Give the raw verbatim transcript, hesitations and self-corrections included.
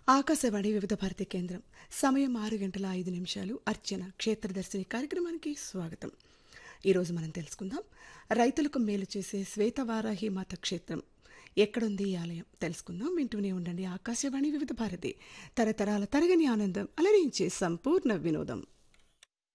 ఆకాశవాణి వివిధ భారతి కేంద్రం సమయం ఆరు గంటల ఐదు నిమిషాలు అర్చన క్షేత్రదర్శిని కార్యక్రమానికి స్వాగతం. ఈరోజు మనం తెలుసుకుందాం రైతులకు మేలు చేసే శ్వేతవారాహి మాత క్షేత్రం ఎక్కడుంది ఈ ఆలయం తెలుసుకుందాం. వింటూనే ఉండండి ఆకాశవాణి వివిధ భారతి, తరతరాల తరగని ఆనందం అలరించే సంపూర్ణ వినోదం.